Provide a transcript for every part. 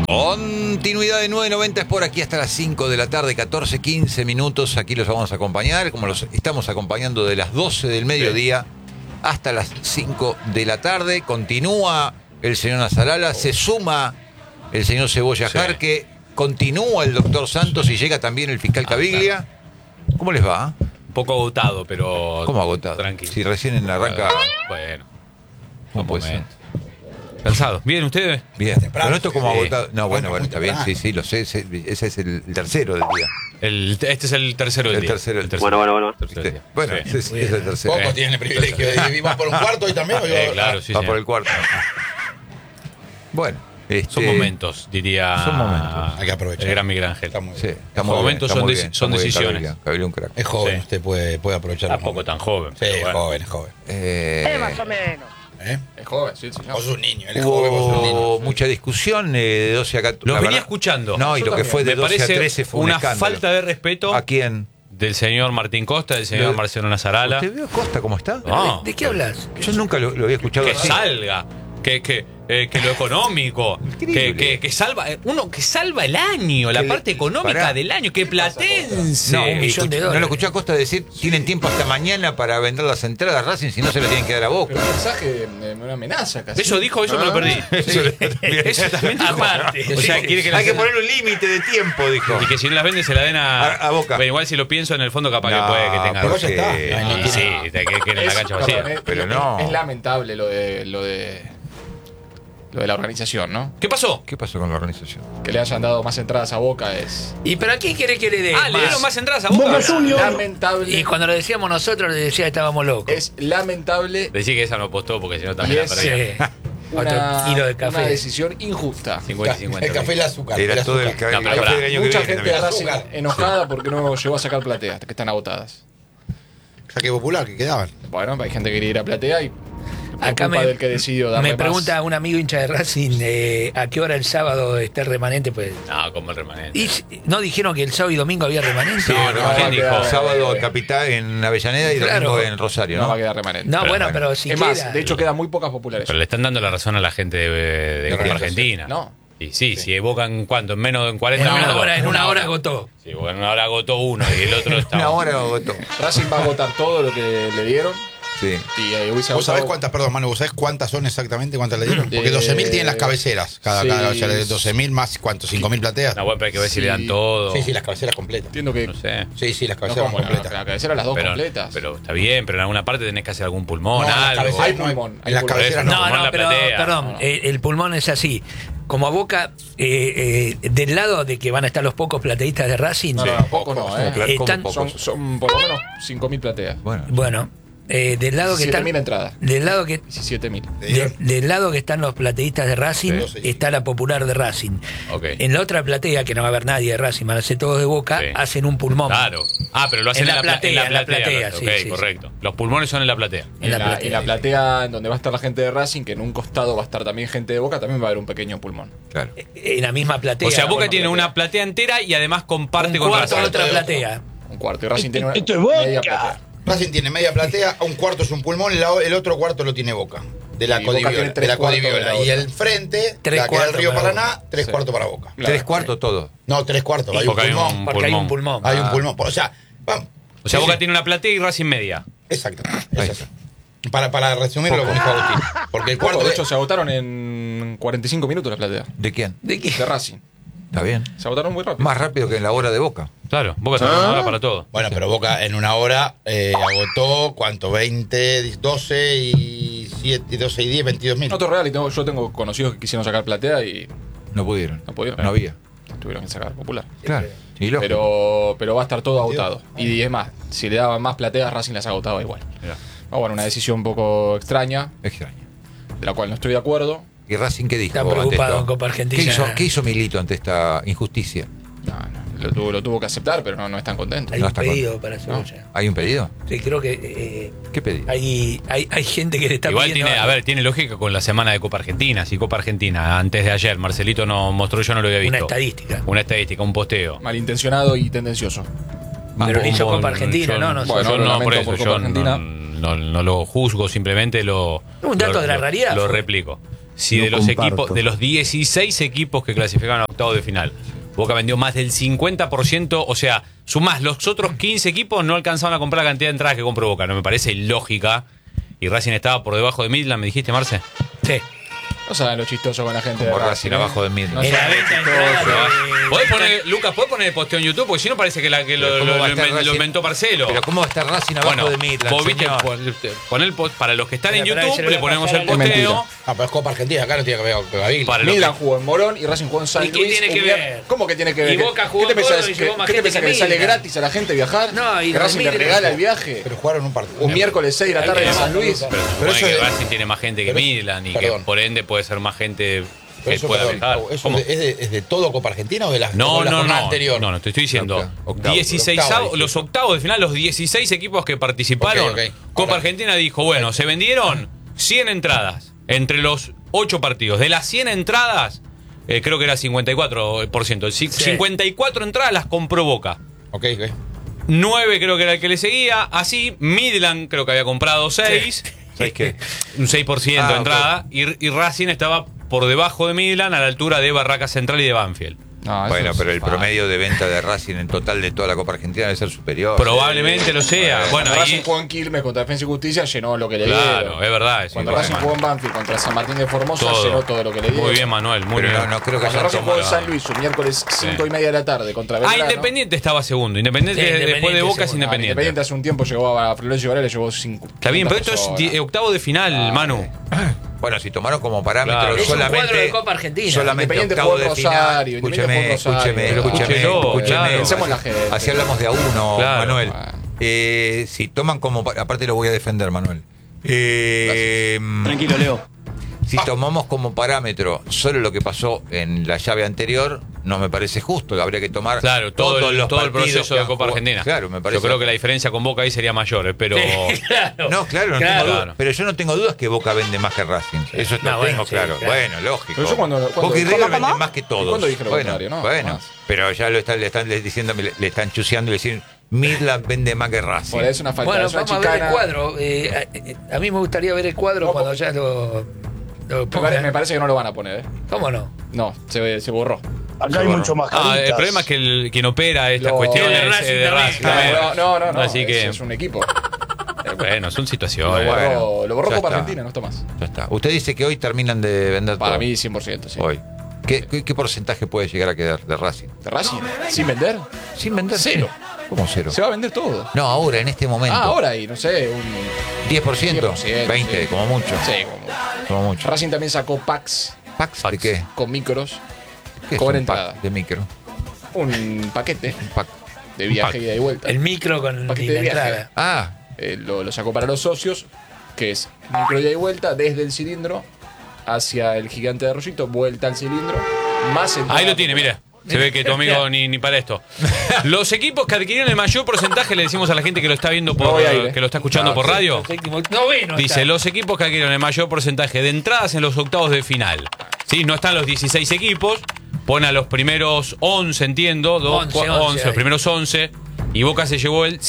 Continuidad de 990 es por aquí hasta las 5 de la tarde, 14-15 minutos. Aquí los vamos a acompañar, como los estamos acompañando de las 12 del mediodía hasta las 5 de la tarde. Continúa el señor Nasrallah, se suma el señor Cebolla Jarque, continúa el doctor Santos y llega también el fiscal Caviglia. ¿Cómo les va? Un poco agotado, pero... ¿Cómo agotado? Tranquilo. Si recién arranca... Bueno. No puede ser. Cansado. ¿Bien ustedes? Bien. Pero esto como agotado... No, bueno, está bien. temprano. Sí, lo sé. Ese es el tercero del día. Este es el tercero del día. Tercero del día. Bueno. Tercero del día. Bueno, Sí. ese es el tercero. Pocos tienen el privilegio de vivir por un cuarto y también. Claro, sí, Va señor. por el cuarto. Bueno. Son momentos, diría. Son momentos. Hay que aprovechar. El gran Miguel Ángel. Está muy bien. Sí, está muy momentos bien, son está muy deci- bien, son está muy bien, decisiones. Caviglia un crack. Es joven, Sí. usted puede aprovechar. los Tampoco momentos. tan joven. Sí, pero es bueno. joven, es joven. Más o menos. ¿Eh? Es joven, sí, señor. Vos sos un niño, él es joven, vos sos un niño. Hubo mucha discusión de 12 a 14. Los la venía verdad. escuchando. No, y Yo lo que también. fue de Me 12 a parece 13 fue un una escándalo. falta de respeto ¿A quién? del señor Martín Costa, del señor Lo- Marcelo Nasrallah. ¿Usted vio Costa cómo está? No. ¿De qué hablas? Yo nunca lo había escuchado Que así. salga, que lo económico, Increíble. que salva, uno que salva el año, la Que le- parte económica pará. del año, que platense. No, $1 millón de no lo dólares. escuché a Costa decir, tienen tiempo hasta mañana para vender las entradas a Racing, si no se lo tienen que dar a Boca. Pero un mensaje, una amenaza casi. Eso dijo, eso me lo perdí. Eso también dijo. Aparte. O sea, quiere que las- Hay que poner un límite de tiempo, dijo. y que si no las vende se la den A Boca. Bueno, igual si lo pienso en el fondo capaz No, que puede que tenga. pero ya está. porque- Ay, no Y sí, que en la cancha vacía. Pero no. Es lamentable lo de la organización, ¿no? ¿Qué pasó? ¿Qué pasó con la organización? Que le hayan dado más entradas a Boca es ¿Y para qué quiere que le dé? Ah, le dieron más entradas a Boca. lamentable. Y cuando lo decíamos nosotros, le decía que estábamos locos. Es lamentable. Decí que esa no apostó porque si no Y también la es perdía. Una, Otro kilo de café. una decisión injusta. 50 y 50. El café y el azúcar. Era todo el, azúcar. el No, pero café pará. del año que Mucha viene. gente de también. Racing Azúcar. enojada porque no llegó a sacar platea, que están agotadas. Saque popular que quedaban. Bueno, hay gente que quería ir a platea y por Acá culpa del que decidió darle me más. pregunta un amigo hincha de Racing a qué hora el sábado está el remanente. Pues, No, como el remanente. y no dijeron que el sábado y domingo había remanente. No, ¿quién dijo? Sábado en Capital, en Avellaneda y Claro. domingo en Rosario, No ¿no? va a quedar remanente. No, Pero bueno, bueno. pero si es queda. más, de hecho quedan muy pocas populares. Pero le están dando la razón a la gente de Copa Correcto, Argentina. No. Y sí, si evocan cuánto, en menos de 40 en minutos. una hora agotó. Sí, bueno, en una hora agotó uno y el otro está. Una hora agotó. Racing va a agotar todo lo que le dieron Sí. y hubiese ¿Vos sabés agotado- cuántas, perdón, Manu, vos sabés cuántas son exactamente, cuántas le dieron? Porque Eh, 12.000 tienen las cabeceras. Cada, sí. o sea, 12.000 más, ¿cuánto? 5.000 plateas. No, bueno, pero hay que ver si le dan Sí. todo. Sí, las cabeceras completas. Entiendo que No sé. Sí, las no, cabeceras como completas. la cabecera las dos Pero, completas. pero está bien, pero en alguna parte tenés que hacer algún pulmón, No, en las algo. cabeceras Hay no hay- pulmón, hay en las pulmón. cabeceras No, No, pulmón no, la pero platea. perdón, No. el pulmón es así. Como a Boca, del lado de que van a estar los pocos plateístas de Racing, No, no, poco no, ¿eh? Claro, ¿cómo Están- pocos? Son por lo menos 5.000 plateas. Bueno, bueno, del lado que están, 17.000 entradas. del lado que 17.000. del lado que están los plateístas de Racing, Sí. está la popular de Racing. Ok. En la otra platea, que no va a haber nadie de Racing, van a ser todos de Boca, Sí. hacen un pulmón. Claro. Ah, pero lo hacen En en la la platea. platea, en la platea, sí, Ok, sí, correcto. Los pulmones son en la platea. En la platea. En la platea en donde va a estar la gente de Racing, que en un costado va a estar también gente de Boca, también va a haber un pequeño pulmón. claro. En la misma platea. O sea, Boca bueno, tiene platea. una platea entera y además comparte un con cuarto de Racing. otra platea. Un cuarto. Y Racing tiene una esto es media Boca. platea. Racing tiene media platea, un cuarto es un pulmón, el otro cuarto lo tiene Boca. De la Y Boca tiene Codiviola. tres De la cuartos de Codiviola. la Y otra. el frente, Tres la que es el cuartos Río para Paraná, Boca. 3 Sí. cuartos para Boca. Claro. 3/4 todo. No, 3 cuartos. Hay un Porque hay pulmón. un Porque hay un pulmón. Hay un pulmón. O sea, vamos. O sea, Sí, Boca sí. tiene una platea y Racing media. Exacto. Ahí exacto. Para resumir lo que dijo Agustín. Porque el Poco, cuarto de hecho, se agotaron en 45 minutos la platea. ¿De quién? ¿De qué? De Racing. Está bien. Se agotaron muy rápido. Más rápido que en la hora de Boca. Claro, Boca tiene una hora para todo. Bueno, pero Boca en una hora agotó, ¿cuánto? 20, 12 y 7, 12 y 10, 22.000. Otro real, y yo tengo conocidos que quisieron sacar platea y No pudieron. No pudieron. No había. tuvieron que sacar popular. Claro. Y lógico. Pero va a estar todo agotado. Y es más, si le daban más plateas, Racing las agotaba igual. Mirá. Bueno, una decisión un poco extraña, Extraño. de la cual no estoy de acuerdo. ¿Y Racing qué dijo? Está ante preocupado esto? en Copa Argentina. ¿Qué hizo Milito ante esta injusticia? Lo tuvo que aceptar, pero no están contentos. Hay No un está pedido para Cebolla. ¿Hay un pedido? Sí, creo que ¿Qué pedido? hay gente que le está Igual pidiendo. tiene, a ver, tiene lógica con la semana de Copa Argentina. Si Copa Argentina, antes de ayer, Marcelito nos mostró, yo no lo había visto. Una estadística. Una estadística, un posteo. Malintencionado y tendencioso. Pero no hizo Un- Copa Argentina, yo- no sé. Bueno, yo lo no, lamento por eso, por Copa yo Argentina. no lo juzgo, simplemente lo... Un dato de la realidad Lo fue. replico. si No de los comparto. equipos, de los 16 equipos que clasificaron a octavos de final, Boca vendió más del 50%, o sea, sumás los otros 15 equipos, no alcanzaban a comprar la cantidad de entradas que compró Boca. No me parece ilógica. Y Racing estaba por debajo de Midland, ¿me dijiste, Marce? Sí. No saben lo chistoso con la gente de Por Racing. Racing abajo de Midland. No En la saben lo venta de chistoso. entradas ¿Podés poner, Lucas, ¿podés poner el posteo en YouTube? Porque si no parece que Pero ¿cómo va a estar lo Racing? inventó Marcelo. Pero ¿cómo va a estar Racing abajo Bueno, de Midland, vos viste, señor? poner el para los que están en Espera, que se YouTube, lo voy le a ponemos pasar el a la- posteo. Ah, pero es Copa Argentina, acá no tiene que ver con Gabriel. Para lo Midland que- jugó en Morón y Racing jugó en San ¿Y qué Luis. tiene que un ver? ¿Cómo que tiene que ver? Y Boca jugó ¿Qué te en pensás Córdoba y llevó más ¿qué te gente pensás que que le sale Midland? gratis a la gente viajar? No, y que Racing le Midland- regala el viaje. Pero jugaron un partido. Un miércoles 6 de la tarde en San Luis. Pero se Pero supone eso que es- Racing tiene más gente que pero- Midland y perdón. que por ende puede ser más gente Pero que eso, pueda perdón, viajar. ¿eso ¿Cómo? es de todo Copa Argentina o de la, No, o de la no, jornada no. anterior? No, te estoy diciendo. Octavo. 16 Octavo, los octavos de final, los 16 equipos que participaron. Ok, ok. Copa Ahora- Argentina dijo, bueno, se vendieron 100 entradas entre los 8 partidos. De las 100 entradas, creo que era 54%. 54 entradas las compró Boca. Ok, ok. 9 creo que era el que le seguía. Así, Midland creo que había comprado 6. ¿Sabes qué? Un 6% de Ah, entrada. Y Racing estaba por debajo de Midland a la altura de Barraca Central y de Banfield. No, eso Bueno, es pero el falso. promedio de venta de Racing en total de toda la Copa Argentina debe ser superior. Probablemente lo sea. Bueno, Cuando Racing ahí, jugó en Quilmes contra Defensa y Justicia, llenó lo que le claro, dieron. es verdad. es Cuando importante. Racing jugó en Banfield contra San Martín de Formosa, Todo. llenó todo lo que le dieron. Muy bien, Manuel, muy Pero bien. no creo que Cuando hayan Racing jugó en tomado. San Luis, un miércoles 5:30 de la tarde contra Ah, Belgrano. Independiente estaba segundo. Independiente, Sí, después de Independiente Boca es segundo. Independiente. Independiente hace un tiempo llegó a Florencio Varela, llevó 5. Está bien, pero esto es octavo de final, Manu. Bueno, si tomaron como parámetro Claro. Es un solamente. cuadro de Copa Argentina. Solamente Independiente octavo jugó de en final. Rosario, Independiente Escúcheme, jugó en Rosario. escúcheme, Pero escúchelo, claro. Pensemos en la gente. Así hablamos de a uno, Claro. Manuel. Bueno. Si toman como. Aparte lo voy a defender, Manuel. Tranquilo, Leo. Si tomamos como parámetro solo lo que pasó en la llave anterior, no me parece justo. Habría que tomar Claro, todo todos el los proceso partidos que de han Copa jugado. Argentina. Claro, me parece. Yo creo que la diferencia con Boca ahí sería mayor, pero. Claro. No, claro, no Claro. tengo dudas. Pero yo no tengo dudas que Boca vende más que Racing. Eso lo No, tengo bueno, sí, claro. claro. Bueno, lógico. Pero yo cuando- Boca y River ¿cómo? venden más que todos. ¿Cuándo dije lo bueno, contrario, no? bueno, Jamás. pero ya le están diciendo, le están chuseando y le dicen Midland vende más que Racing. Por eso es una falta. Bueno, es una vamos a ver el chicana. cuadro. A mí me gustaría ver el cuadro No, cuando ya lo Me pongan. parece que no lo van a poner, ¿eh? ¿Cómo no? No, se borró. Acá hay mucho más Ah, el caritas. problema es que quien opera estas Lo- cuestiones de es Racing de también. Racing también. No. Así que, Es un equipo. bueno, son Lo situaciones. borró, lo borró ya Copa está. Argentina, no está más. Ya está. Usted dice que hoy terminan de vender Para todo. mí, 100%, sí. Hoy. ¿Qué porcentaje puede llegar a quedar de Racing? ¿De Racing? ¿Sin vender? Sin vender. Cero. ¿Cómo cero? Se va a vender todo. No, ahora, en este momento. Ah, ahora ahí, no sé, un 10%, 10%, 20%, sí. como mucho. Sí, Como mucho. Racing también sacó packs ¿Packs de Packs. qué? con micros, ¿Qué es con un entrada. pack de micro? un paquete Un pack. de viaje pack. y de vuelta. El micro con Paquete y de la viaje. entrada. Ah, Lo sacó para los socios, que es micro ida y vuelta desde el cilindro hacia el gigante de Arroyito, vuelta al cilindro, más entrada. Ahí lo tiene, mira. Se ve que tu amigo ni para esto. Los equipos que adquirieron el mayor porcentaje, le decimos a la gente que lo está viendo No por, voy a ir, que lo está escuchando por radio. Noveno. Dice, está. los equipos que adquirieron el mayor porcentaje de entradas en los octavos de final. Sí, no están los 16 equipos. Pone a los primeros 11, entiendo. 11 los ahí. primeros 11. Y Boca se llevó el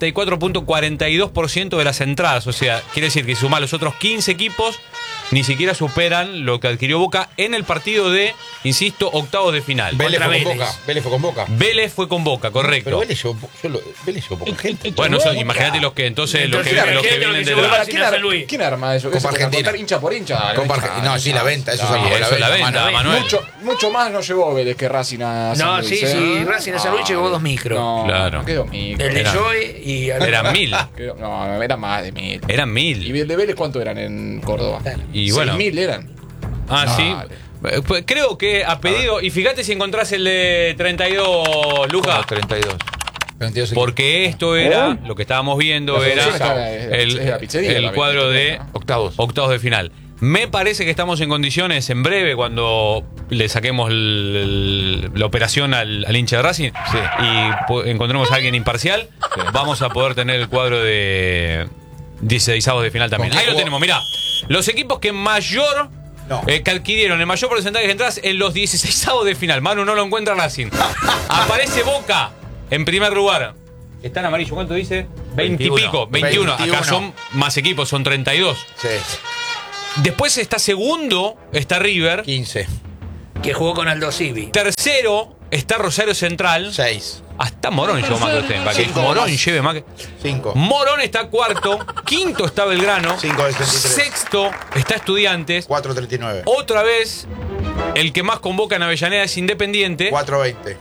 54.42% de las entradas. O sea, quiere decir que si suma los otros 15 equipos, ni siquiera superan lo que adquirió Boca en el partido de, insisto, octavos de final. Vélez Contra fue con Vélez. Boca. Vélez fue con Boca. Vélez fue con Boca, correcto. Pero Vélez llevó, Vélez llevó poca gente. Bueno, imagínate los que entonces los que Entonces, vienen gente vienen que de llevó la- Racing ¿Quién, a San Luis. ¿Quién arma eso? Copa Eso, Argentina. contar hincha por hincha. Copa Argentina. No, sí, la venta. Eso es Sí, algo de eso es la venta, mano. Manuel. Mucho más no llevó Vélez que Racing a San No, Luis, sí, ¿eh? sí, Racing a San Luis llevó 2 micros. No, Claro. no quedó micro. El de Era- Joy y Eran 1000. No, era más de 1000. Eran ¿Y 1000. el de Vélez cuánto eran en Córdoba? Y bueno. 6000 eran. Ah, sí. Dale. Pues creo que a pedido. Y fíjate si encontrás el de 32, Luca. como 32. 22 equipos. Porque esto era. Lo que estábamos viendo La era. solución es la pizzería, El la cuadro de ¿no? Octavos. de final. Me parece que estamos en condiciones en breve, cuando le saquemos la operación al hincha de Racing y encontremos a alguien imparcial, vamos a poder tener el cuadro de 16avos de final también. ¿Con Ahí quién lo jugó? tenemos, mirá. Los equipos que mayor No. que adquirieron el mayor porcentaje de entradas en los 16avos de final. Manu no lo encuentra Racing. Aparece Boca en primer lugar. Está en amarillo, ¿cuánto dice? 20 y 21. pico, 21. 21. Acá son más equipos, son 32. Sí. Después está segundo, está River. 15. Que jugó con Aldo Civi. Tercero está Rosario Central. 6. Hasta Morón llevó más que usted. Para que Cinco Morón más. lleve más que. 5. Morón está cuarto. Quinto está Belgrano. 5,63. Sexto está Estudiantes. 4,39. Otra vez, el que más convoca en Avellaneda es Independiente. 4,20.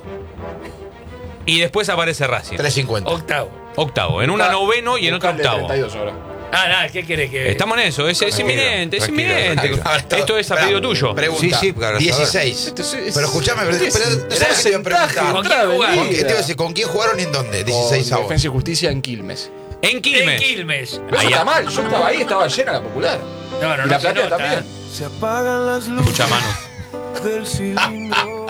Y después aparece Racing. 3,50. Octavo. En una noveno y en otro Buscale octavo. 32 ahora. Nada, ¿qué querés que Estamos en eso. Es inminente, es Tranquilo, inminente. tranquilo. Esto es a pedido tuyo. Pregunta. Sí, sí, para 16. Esto es- Pero escúchame, pero ¿sabes qué te iba a preguntar? ¿Con quién jugaron? ¿Con qué, te iba a decir, ¿con quién jugaron y en dónde? 16 Con a vos. Defensa y Justicia en Quilmes. En Quilmes. En Quilmes. Pero Ahí eso está a- mal. Yo estaba ahí, estaba llena la popular. No, Y la se platea nota, también. Se apagan las luces Escucha, mano. del cilindro.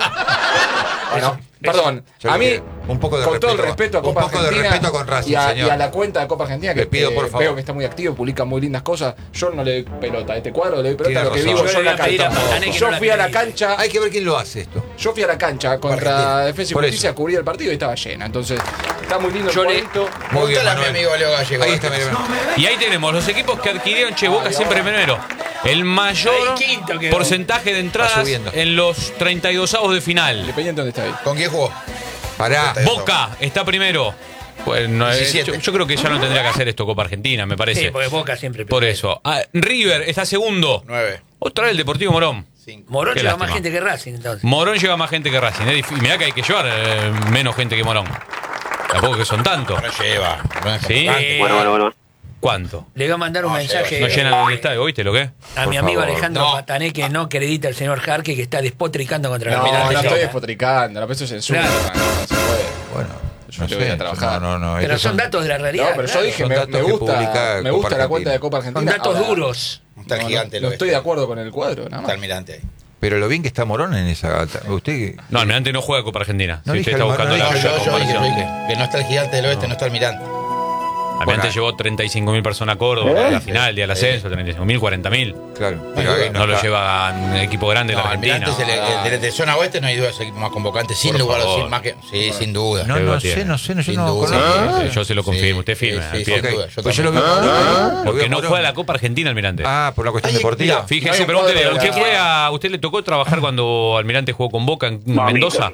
Bueno, perdón. Yo A lo mí, que- un poco de con todo el respeto- respeto a un Copa poco de Argentina respeto con Racing, y a señor. la cuenta de Copa Argentina, que Le pido, por favor. veo que está muy activo, publica muy lindas cosas. Yo no le doy pelota a este cuadro, le doy pelota Tiene a lo que razón. vivo Yo yo en le la voy a pedir cancha. a Patané que Yo no la fui a la acredite. cancha. Hay que ver quién lo hace esto. Yo fui a la cancha contra Argentina. Defensa y Por Justicia eso. a cubrir el partido y estaba llena. Entonces, está muy lindo el Yo le- cuadrito. Muy bien, Pregúntale a mi Manuel. amigo Leo Gallego. Ahí está, mira. Y ahí tenemos los equipos que adquirieron Boca siempre primero. El mayor Ahí quinto quedó. porcentaje de entradas subiendo. en los 32avos de final. Independiente, ¿dónde está ahí? ¿Con quién jugó? Pará. Boca está primero. Pues no, 17. yo creo que ya no tendría que hacer esto Copa Argentina, me parece. Sí, porque Boca siempre. Por eso. Ah, River está segundo. 9. Otra vez el Deportivo Morón. 5. Morón Qué lleva lástima. más gente que Racing, entonces. Morón lleva más gente que Racing. Mirá que hay que llevar menos gente que Morón. Tampoco que son tantos. No lleva. No es Sí. convocante. Bueno. ¿Cuánto? Le voy a mandar un No, mensaje No llenan el estadio, ¿oíste lo que? a mi Por amigo favor. Alejandro No. Patané que no acredita al señor Jarque que está despotricando contra el No, Almirante no estoy Sosa. despotricando, la peso censura. Claro. No se puede. Bueno, Yo no te voy a sé. trabajar. No. Pero estos son datos de la realidad. No, pero yo claro. dije, Son me datos que publica gusta Copa la Argentina. cuenta de Copa Son Argentina. datos Ahora, duros. Está el gigante. no estoy de acuerdo con el cuadro, nada Está más. Almirante ahí. Pero lo bien que está Morón en esa gata. Usted. No, Almirante no juega Copa Argentina. No si dije usted está al buscando Morón, la No, yo dije comparación. que no está el gigante del oeste, no está Almirante. Almirante Bueno, llevó 35.000 personas a Córdoba a la final, día del ascenso, 35.000, 40.000. Claro. No lo llevan equipo grande de No, la Argentina. Almirante es el de zona oeste, no hay duda, es el equipo más convocante, sin Por lugar a favor. decir más que. Sí, sin duda. No, Qué no duda sé, tiene. no sé, yo Sin no duda. conozco. Yo se lo confirmo, Sí, usted firme. sí, al sí, pie. sin duda, yo Pues yo lo también. veo. Porque no juega la Copa Argentina, Almirante. Ah, por la cuestión Ay, deportiva. mira. Fíjese, No hay un pregúntele, cuadro de ¿usted la- usted le tocó trabajar cuando Almirante jugó con Boca en Mendoza?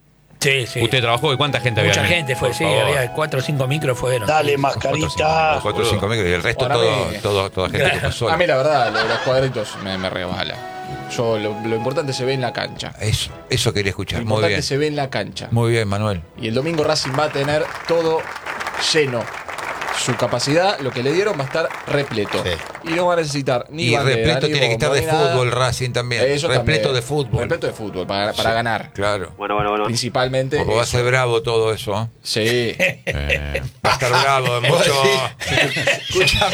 Sí, sí. ¿Usted trabajó? ¿Y cuánta gente había? Mucha en el- gente fue, Por sí, favor. había 4 o 5 micros fueron. Dale, Los mascarita. 4 o 5 micros y el resto Para mí- toda gente que pasó. A mí la verdad, lo de los cuadritos me rebala. Yo lo importante se ve en la cancha. Eso quería Lo escuchar. Muy importante bien. se ve en la cancha. Muy bien, Manuel. Y el domingo Racing va a tener todo lleno. Su capacidad, lo que le dieron, va a estar repleto. Sí. Y no va a necesitar ni Y bandera, repleto ni tiene que estar bombo, de ni nada. fútbol, Racing también. Eso Repleto también. de fútbol. Repleto de fútbol, para Sí, ganar. Claro. Bueno. Principalmente. Porque va a eso. ser bravo todo eso. ¿eh? Sí. Va a estar bravo. Mucho, Escúchame.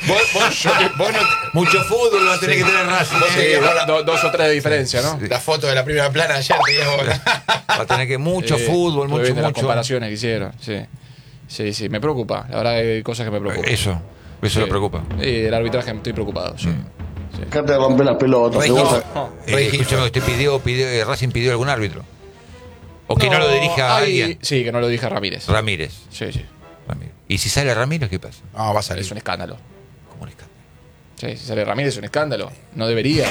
Vos no. mucho fútbol va a tener que tener Racing. Vos ¿eh? seguís hablando- Dos o tres de diferencia, ¿no? La foto de la primera plana ayer, te digo. Va a tener que mucho Sí, fútbol, estuve mucho, viendo las mucho. comparaciones que hicieron, sí. Sí, me preocupa. La verdad hay cosas que me preocupan. Eso Sí. lo preocupa. El arbitraje estoy preocupado, sí. Acá te rompe la pelota. Rey seguro. Escúchame, ¿usted Racing pidió algún árbitro? ¿O que no lo dirija alguien? Sí, que no lo dirija Ramírez. Ramírez. Sí. Ramírez. ¿Y si sale Ramírez, qué pasa? No, va a salir. Es un escándalo. ¿Cómo le escapa? Sí, si sale Ramírez es un escándalo. No debería.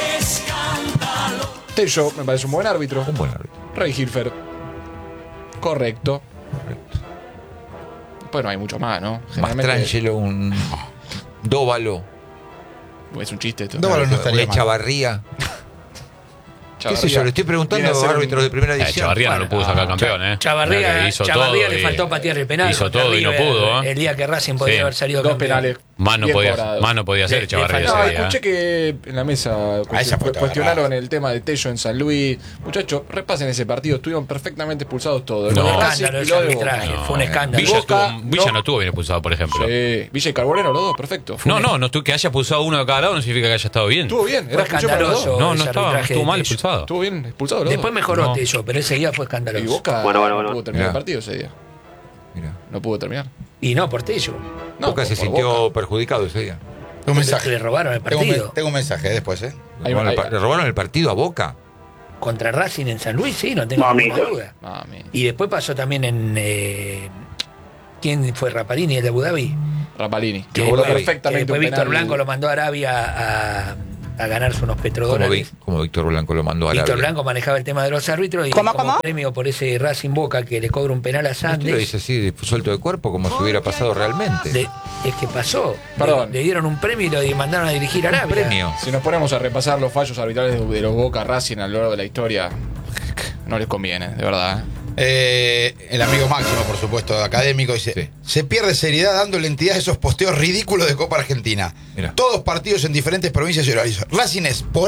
Tello me parece un buen árbitro. Un buen árbitro. Rey Hilfer. Correcto. Correcto. Después no hay mucho más, ¿no? Generalmente Mastrangelo, un Dóvalo, es un chiste esto. Dóvalo no una estaría mal. Chavarría. ¿Qué sé yo? Le estoy preguntando Viene a a ser un- árbitros de primera edición. Chavarría no lo pudo sacar campeón, ¿eh? Chavarría Mirá que hizo Chavarría todo le y- faltó patear el penal. Hizo contra todo y no River, pudo, ¿eh? El día que Racing podía Sí. haber salido Dos campeón. penales. Más no bien podía cobrados. hacer Le Chavarría ese faltaba- No, día. escuché que en la mesa esa fue cuestionaron rara. el tema de Tello en San Luis. Muchachos, repasen ese partido. Estuvieron perfectamente expulsados todos. No. Lo de Un Racing escándalo y ese lo de Boca. arbitraje. Fue un escándalo. Villa, Boca, no estuvo bien expulsado, por ejemplo. Sí. Villa y Carbonero, los dos, perfecto. Que haya expulsado uno de cada lado no significa que haya estado bien. Estuvo bien, Fue era expulsión para los dos. escandaloso. No ese estaba, arbitraje estuvo de mal Tello. expulsado. Estuvo bien expulsado los Después dos. mejoró No. Tello, pero ese día fue Y escandaloso. Boca Bueno. no pudo terminar Mirá. el partido ese día. Mirá. No pudo terminar. Y no por Tello. No, Boca se por sintió Boca. perjudicado ese día. Un mensaje. Le robaron el Tengo partido. tengo un mensaje después, ¿eh? Hay- Le robaron el partido a Boca. Contra Racing en San Luis, sí, no tengo Mamita. ninguna duda. Mami. Y después pasó también en. ¿Quién fue Rapalini, el de Abu Dhabi? Rapalini. Que Que voló después- perfectamente que después un Víctor penal. Blanco lo mandó a Arabia a ganarse unos petrodólares. Como Víctor Blanco lo mandó a Víctor Arabia. Blanco manejaba el tema de los árbitros y ¿Cómo? como premio por ese Racing Boca que le cobra un penal a Usted lo Sandes. dice así, suelto de cuerpo, como si hubiera pasado realmente. Es que pasó. Perdón. Le dieron un premio y lo mandaron a dirigir a Un Arabia. premio. Si nos ponemos a repasar los fallos arbitrales de los Boca Racing a lo largo de la historia, no les conviene, de verdad. El amigo Máximo, por supuesto, académico, dice: Sí. se pierde seriedad dándole entidad a esos posteos ridículos de Copa Argentina. Mirá. Todos partidos en diferentes provincias y horarios. Racing es por